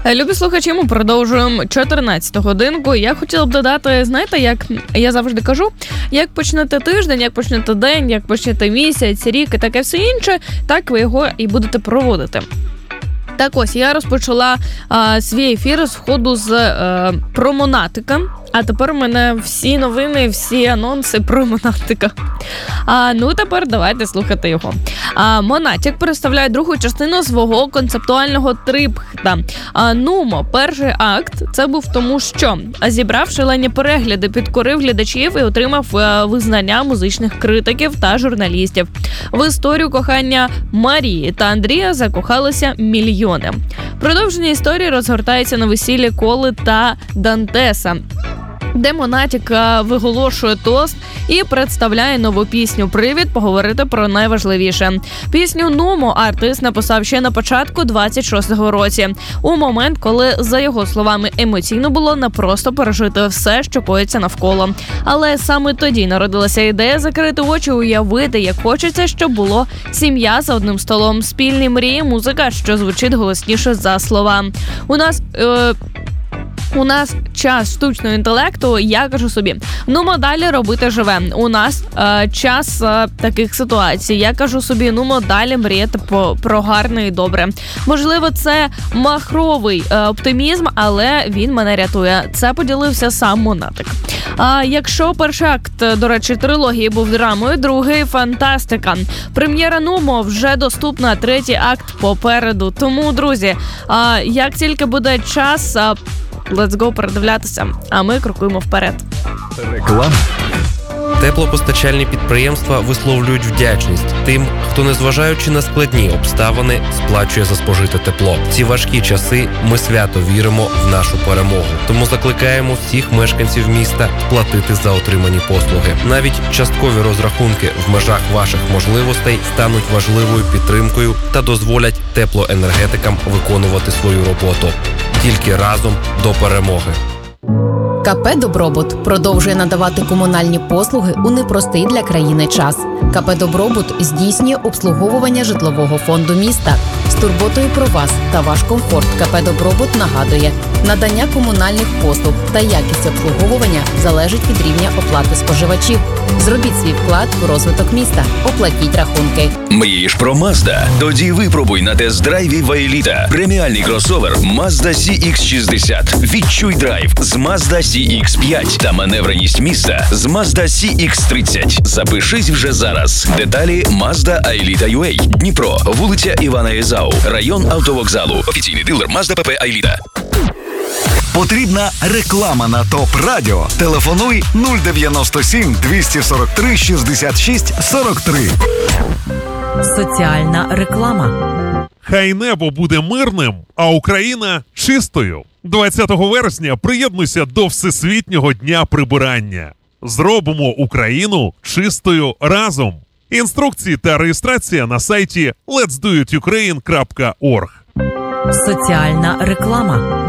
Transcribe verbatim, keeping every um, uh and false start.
Любі слухачі, ми продовжуємо чотирнадцяту годинку. Я хотіла б додати, знаєте, як я завжди кажу, як почнете тиждень, як почнете день, як почнете місяць, рік і таке все інше, так ви його і будете проводити. Так ось, я розпочала а, свій ефір з входу з а, про Монатика, а тепер у мене всі новини, всі анонси про Монатика. А, ну, тепер давайте слухати його. А, Монатик представляє другу частину свого концептуального трипхта. А, Нумо, перший акт, це був тому, що, зібрав шалені перегляди, підкорив глядачів і отримав а, визнання музичних критиків та журналістів. В історію кохання Марії та Андрія закохалися мільйони. Продовження історії розгортається на весіллі Коли та Дантеса, де Монатик виголошує тост і представляє нову пісню «Привід» поговорити про найважливіше. Пісню «Нумо» артист написав ще на початку двадцять шостого році, у момент, коли, за його словами, емоційно було непросто пережити все, що коїться навколо. Але саме тоді народилася ідея закрити очі, уявити, як хочеться, щоб було сім'я за одним столом, спільні мрії, музика, що звучить голосніше за слова. У нас... Е- У нас час штучного інтелекту, я кажу собі, ну ми далі робити живе. У нас е, час е, таких ситуацій. Я кажу собі, ну ми далі мріяти по, про гарне і добре. Можливо, це махровий е, оптимізм, але він мене рятує. Це поділився сам Монатик. А якщо перший акт, до речі, трилогії був драмою, другий – фантастика. Прем'єра «Нумо» вже доступна, третій акт попереду. Тому, друзі, а, як тільки буде час... А, Let's go передивлятися, а ми крокуємо вперед. Реклама. Теплопостачальні підприємства висловлюють вдячність тим, хто, незважаючи на складні обставини, сплачує за спожите тепло. В ці важкі часи ми свято віримо в нашу перемогу. Тому закликаємо всіх мешканців міста платити за отримані послуги. Навіть часткові розрахунки в межах ваших можливостей стануть важливою підтримкою та дозволять теплоенергетикам виконувати свою роботу. Тільки разом до перемоги. КП «Добробут» продовжує надавати комунальні послуги у непростий для країни час. КП «Добробут» здійснює обслуговування житлового фонду міста. З турботою про вас та ваш комфорт КП «Добробут» нагадує, надання комунальних послуг та якість обслуговування залежить від рівня оплати споживачів. Зробіть свій вклад в розвиток міста. Оплатіть рахунки. Мрієш про Mazda? Тоді випробуй на тест-драйві Вайліта. Преміальний кросовер Mazda сі ікс шістдесят. Відчуй драйв з Mazda сі ікс п'ять та маневреність міста з Mazda сі ікс тридцять. Запишись вже зараз. Деталі Mazda Айліта ю ей. Дніпро, вулиця Івана Єзау, район автовокзалу. Офіційний дилер Mazda пі пі Айліта. Потрібна реклама на ТОП Радіо. Телефонуй нуль дев'яносто сім двісті сорок три шістдесят шість сорок три. Соціальна реклама. Хай небо буде мирним, а Україна чистою. двадцятого вересня приєднуйся до Всесвітнього дня прибирання. Зробимо Україну чистою разом. Інструкції та реєстрація на сайті летс ду іт юкрейн крапка орг. Соціальна реклама.